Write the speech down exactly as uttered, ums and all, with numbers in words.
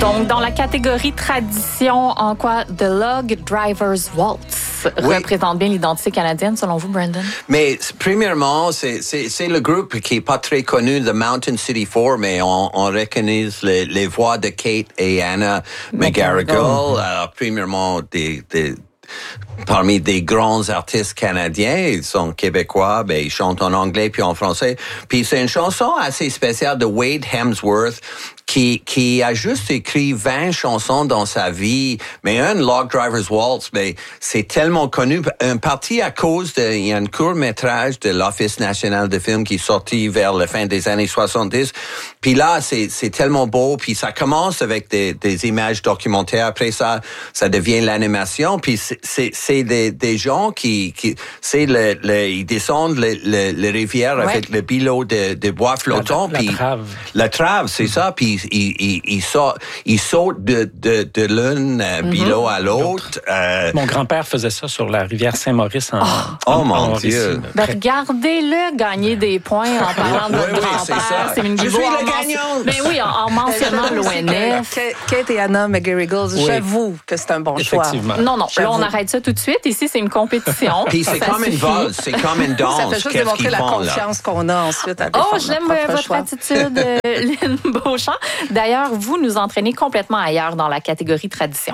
Donc, dans la catégorie tradition, en quoi The Log Driver's Waltz Oui. représente bien l'identité canadienne, selon vous, Brandon? Mais premièrement, c'est, c'est, c'est le groupe qui est pas très connu, The Mountain City Four, mais on, on reconnaît les, les voix de Kate et Anna McGarrigle. Euh, premièrement, des, des parmi des grands artistes canadiens, ils sont québécois, ben ils chantent en anglais puis en français. Puis c'est une chanson assez spéciale de Wade Hemsworth qui qui a juste écrit vingt chansons dans sa vie, mais un Log Driver's Waltz, mais c'est tellement connu, en partie à cause de il y a un court-métrage de l'Office national de film qui est sorti vers la fin des années soixante-dix. Puis là, c'est c'est tellement beau, puis ça commence avec des des images documentaires, après ça ça devient l'animation, puis c'est c'est, c'est des des gens qui qui c'est le, le ils descendent le, le, le rivière ouais. avec le bilot de de bois flottant, la, puis la trave. La trave, c'est mm-hmm. ça, puis ils ils ils sautent ils sautent de de de l'un euh, bilot mm-hmm. à l'autre. Euh... Mon grand-père faisait ça sur la rivière Saint-Maurice en Oh, en, oh mon en Dieu. Ben, regardez-le gagner des points en parlant de oui, votre oui, grand-père. C'est une Je suis le gagnant. Ben oui, en, en mentionnant l'O N F. Kate et Anna McGarrigle, Oui. j'avoue que c'est un bon choix. Effectivement. Non, non, J'avoue. là, on arrête ça tout de suite. Ici, c'est une compétition. Puis c'est Ça comme une suffit. valse, c'est comme une danse. Ça fait juste Qu'est-ce démontrer qu'ils la font, là? confiance qu'on a ensuite à Oh, défendre j'aime notre euh, propre votre choix. attitude, euh, Lynn Beauchamp. D'ailleurs, vous nous entraînez complètement ailleurs dans la catégorie tradition.